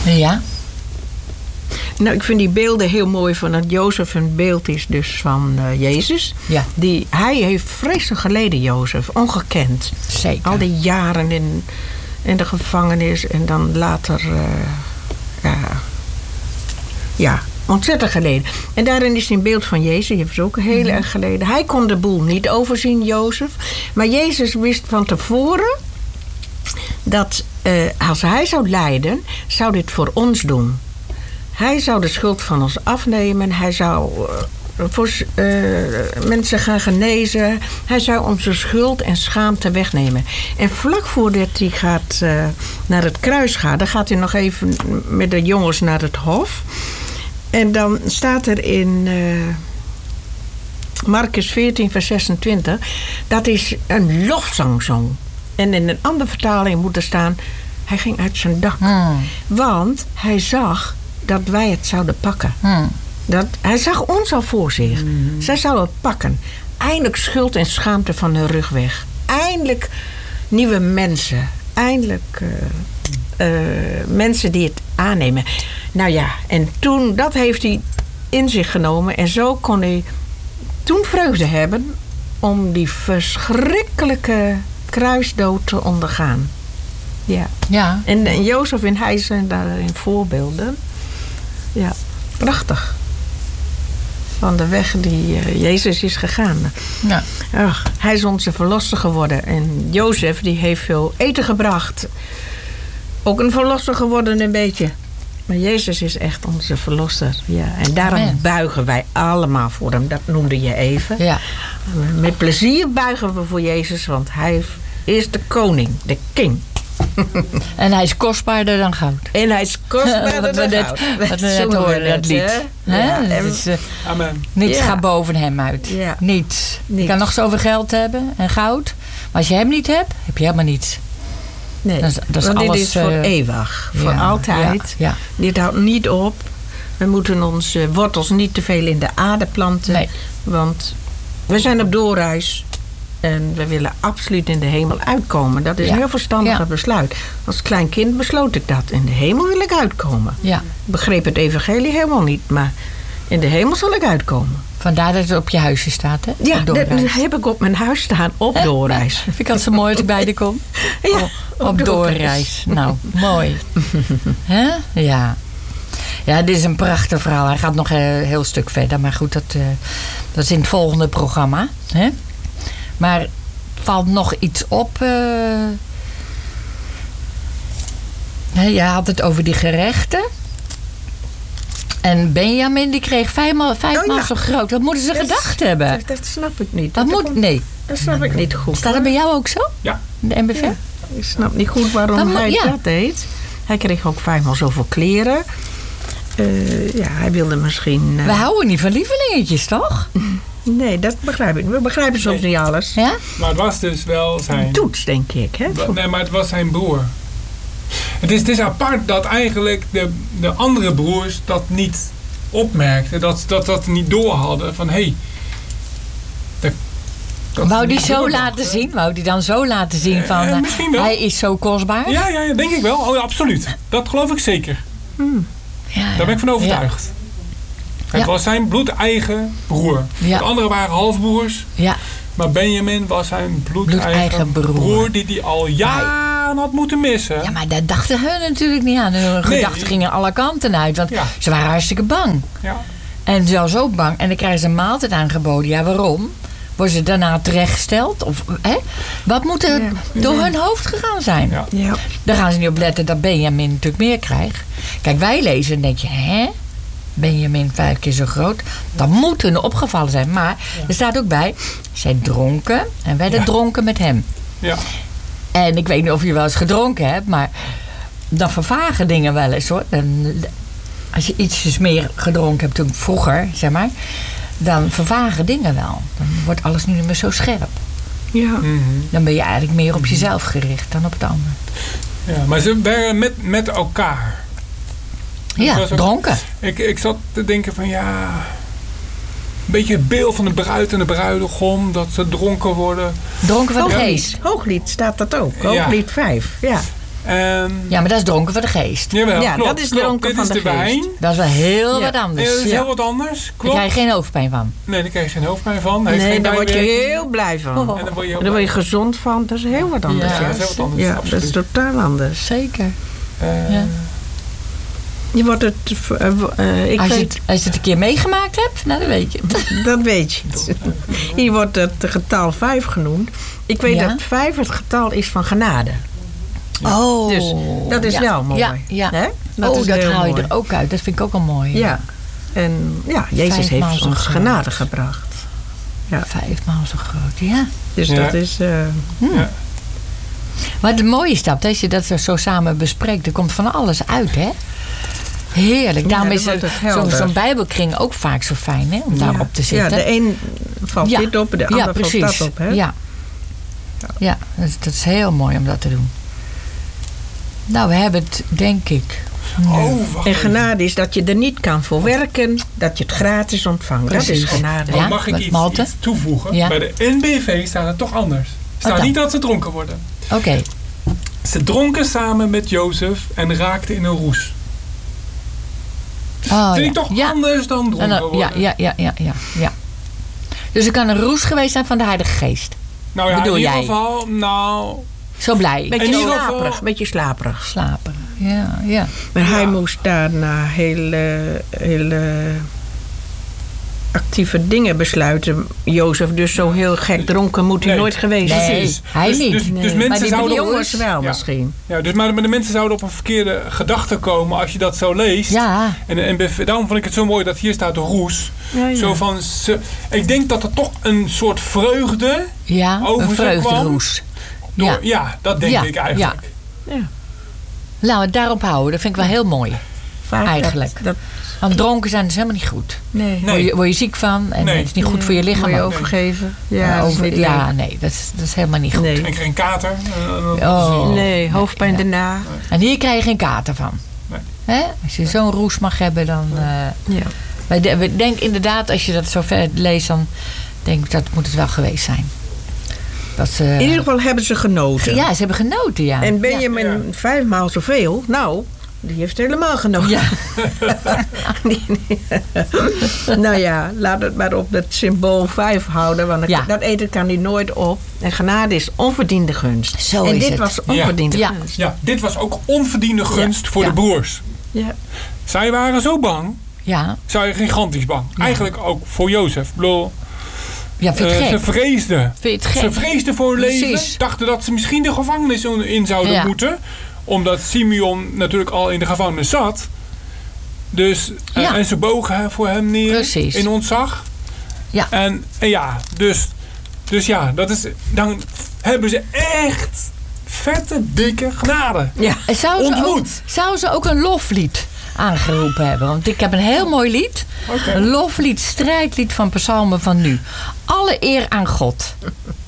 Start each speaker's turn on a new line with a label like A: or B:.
A: Ja.
B: Nou, ik vind die beelden heel mooi van dat Jozef een beeld is dus van Jezus.
A: Ja.
B: Hij heeft vreselijk geleden, Jozef. Ongekend.
A: Zeker.
B: Al die jaren in de gevangenis en dan later... ontzettend geleden. En daarin is hij een beeld van Jezus. Die heeft ook heel erg geleden. Hij kon de boel niet overzien, Jozef. Maar Jezus wist van tevoren... dat als hij zou lijden, zou dit voor ons doen. Hij zou de schuld van ons afnemen. Hij zou mensen gaan genezen. Hij zou onze schuld en schaamte wegnemen. En vlak voordat hij gaat, naar het kruis gaat... dan gaat hij nog even met de jongens naar het hof. En dan staat er in Marcus 14, vers 26... dat is een lofzangzong. En in een andere vertaling moet er staan... hij ging uit zijn dak. Want hij zag dat wij het zouden pakken. Hij zag ons al voor zich. Zij zouden het pakken. Eindelijk schuld en schaamte van hun rug weg. Eindelijk nieuwe mensen. Eindelijk mensen die het aannemen. Nou ja, en toen, dat heeft hij in zich genomen. En zo kon hij toen vreugde hebben... om die verschrikkelijke kruisdood te ondergaan. Ja. En Jozef en hij zijn daarin voorbeelden. Ja, prachtig. Van de weg die Jezus is gegaan.
A: Ja.
B: Ach, hij is onze verlosser geworden. En Jozef die heeft veel eten gebracht. Ook een verlosser geworden een beetje. Maar Jezus is echt onze verlosser. Ja. En daarom buigen wij allemaal voor hem. Dat noemde je even. Ja. Met plezier buigen we voor Jezus. Want hij is de koning, de king.
A: En hij is kostbaarder dan goud.
B: En hij is kostbaarder dan goud.
A: Wat we net hoorden, dat lied. Ja,
C: Amen.
A: Niets gaat boven hem uit. Ja. Niets. Je kan nog zoveel geld hebben en goud. Maar als je hem niet hebt, heb je helemaal niets.
B: Nee, dat is alles, dit is voor eeuwig. Voor altijd. Ja. Dit houdt niet op. We moeten onze wortels niet te veel in de aarde planten. Nee. Want we zijn op doorreis. En we willen absoluut in de hemel uitkomen. Dat is een heel verstandig besluit. Als klein kind besloot ik dat. In de hemel wil ik uitkomen. Ja. Ik begreep het evangelie helemaal niet. Maar in de hemel zal ik uitkomen.
A: Vandaar dat het op je huisje staat, hè?
B: Ja, dat heb ik op mijn huis staan. Op doorreis.
A: Vind ik altijd zo mooi als ik bij je kom. Ja, op doorreis. Nou, mooi. Hè? Ja. Ja, dit is een prachtig verhaal. Hij gaat nog een heel stuk verder. Maar goed, dat is in het volgende programma. Hè? Maar valt nog iets op? Je had het over die gerechten. En Benjamin die kreeg vijfmaal zo groot. Wat moeten ze gedacht hebben?
B: Dat snap ik niet.
A: Dat snap ik niet goed. Staat dat bij jou ook zo?
C: Ja.
A: De MBV? Ja.
B: Ik snap niet goed waarom hij dat deed. Hij kreeg ook 5 zoveel kleren. Hij wilde misschien...
A: We houden niet van lievelingetjes, toch?
B: Nee, dat begrijp ik. We begrijpen soms niet alles.
A: Ja?
C: Maar het was dus wel zijn...
B: Toets, denk ik. Hè?
C: Nee, maar het was zijn broer. Het is apart dat eigenlijk de andere broers dat niet opmerkten. Dat niet door hadden van... Hey,
A: wou die zo laten zien? Wou die dan zo laten zien van...
C: misschien wel.
A: Hij is zo kostbaar?
C: Ja, denk ik wel. Oh, absoluut. Dat geloof ik zeker.
A: Ja,
C: daar ben ik van overtuigd. Het was zijn bloedeigen broer. Ja. De anderen waren halfbroers. Ja. Maar Benjamin was zijn bloedeigen broer die hij al jaren had moeten missen.
A: Ja, maar daar dachten hun natuurlijk niet aan. Hun gedachten gingen alle kanten uit. Want ze waren hartstikke bang. Ja. En ze was ook bang. En dan krijgen ze een maaltijd aangeboden. Ja, waarom? Worden ze daarna terechtgesteld? Of, wat moet er door hun hoofd gegaan zijn? Ja. Ja. Daar gaan ze niet op letten dat Benjamin natuurlijk meer krijgt. Kijk, wij lezen en denk je... Benjamin 5 keer zo groot. Dat moet hun opgevallen zijn. Maar er staat ook bij... zij dronken en werden dronken met hem. Ja. En ik weet niet of je wel eens gedronken hebt... maar dan vervagen dingen wel eens, hoor. Als je ietsjes meer gedronken hebt toen vroeger, zeg maar... dan vervagen dingen wel. Dan wordt alles niet meer zo scherp. Ja. Dan ben je eigenlijk meer op jezelf gericht dan op het ander.
C: Ja, maar ze waren met elkaar...
A: Ja, dronken.
C: Ik zat te denken van een beetje het beeld van de bruid en de bruidegom, dat ze dronken worden.
A: Dronken van de geest.
B: Hooglied staat dat ook. Hooglied 5, ja.
A: Ja, maar dat is dronken van de geest.
C: Jawel,
B: ja,
C: klopt,
B: dat is dronken van de geest.
C: Wijn.
A: Dat is wel heel wat anders.
C: Ja, dat is heel wat anders. Klopt.
A: Daar krijg je geen hoofdpijn van.
C: Nee, daar krijg je geen hoofdpijn van.
B: Nee, daar word je heel blij van.
C: En dan
B: word je gezond van. Dat is heel wat anders.
C: Ja, dat is heel wat anders.
B: Ja, dat is totaal anders.
A: Zeker.
B: Je wordt het...
A: Als je het een keer meegemaakt hebt, nou, dan weet je het.
B: Dat weet je. Hier wordt het getal 5 genoemd. Ik weet dat 5 het getal is van genade.
A: Ja. Oh.
B: Dus dat is wel mooi.
A: Ja.
B: Hè?
A: Dat haal je er ook uit. Dat vind ik ook al mooi.
B: Ja. En Jezus heeft ons genade gebracht. Ja.
A: 5 maal zo groot, ja.
B: Dus dat is...
A: Maar het mooie is dat, als je dat zo samen bespreekt, er komt van alles uit, hè? Heerlijk. Daarom is zo'n bijbelkring ook vaak zo fijn, hè? Om daarop te zitten.
B: Ja, de een valt dit op, de ander valt dat op, hè?
A: Ja, dat is heel mooi om dat te doen. Nou, we hebben het, denk ik...
B: En genade is dat je er niet kan voor werken, dat je het gratis ontvangt.
A: Precies.
B: Dat is genade.
C: Ja, mag ik iets toevoegen? Ja. Bij de NBV staat het toch anders. Er staat niet dat ze dronken worden.
A: Oké.
C: Ze dronken samen met Jozef en raakten in een roes.
A: Oh,
C: vind ik toch anders dan dronken worden?
A: Ja. Dus er kan een roes geweest zijn van de Heilige Geest.
C: Nou ja, in ieder geval,
A: zo blij.
B: Beetje slaperig.
A: Slaperig, ja.
B: Maar hij moest daarna hele actieve dingen besluiten. Jozef, dus zo heel gek dronken moet hij nooit geweest zijn.
A: Nee, hij niet.
C: Dus mensen
B: maar die
C: zouden
B: jongens wel misschien.
C: Ja, dus maar de mensen zouden op een verkeerde gedachte komen als je dat zo leest.
A: Ja.
C: En daarom vond ik het zo mooi dat hier staat de roes.
B: Ja.
C: Zo van, ik denk dat er toch een soort vreugde over
A: een vreugderoes.
C: Ja, dat denk ik eigenlijk.
B: Ja.
A: Laten we het daarop houden. Dat vind ik wel heel mooi.
B: Vaak
A: eigenlijk. Want dronken zijn is helemaal niet goed.
B: Nee.
A: Word je ziek van. En het is niet goed voor je lichaam.
B: Word je overgeven.
A: Dat is helemaal niet goed.
C: Nee. En geen kater.
B: Nee, hoofdpijn daarna.
A: Nee. En hier krijg je geen kater van.
C: Nee.
A: Hè? Als je zo'n roes mag hebben, dan... We denken inderdaad, als je dat zo ver leest, dan denk ik dat moet het wel geweest zijn.
B: In ieder geval hebben ze genoten.
A: Ja, ze hebben genoten, ja.
B: En Benjamin 5 maal zoveel. Nou, die heeft helemaal genoten.
A: Ja.
B: Nou ja, laat het maar op dat symbool 5 houden. Want dat eten kan hij nooit op. En genade is onverdiende gunst.
A: Zo
B: en
A: is
B: dit
A: het.
B: was onverdiende gunst.
C: Ja, dit was ook onverdiende gunst voor de broers.
B: Ja.
C: Zij waren zo bang.
A: Ja.
C: Zij waren gigantisch bang. Ja. Eigenlijk ook voor Jozef.
A: Ja, vind je het gek?
C: Ze vreesden.
A: Vind je het gek?
C: Ze vreesden voor hun leven. Dachten dat ze misschien de gevangenis in zouden moeten. Omdat Simeon natuurlijk al in de gevangenis zat. Dus, en ze bogen voor hem neer.
A: Precies.
C: In ontzag.
A: Ja.
C: En dus ja, dat is, dan hebben ze echt vette, dikke genade.
A: Ja. Zou ze ook een loflied aangeroepen hebben? Want ik heb een heel mooi lied. Okay. Een loflied, strijdlied van Psalmen van nu. Alle eer aan God.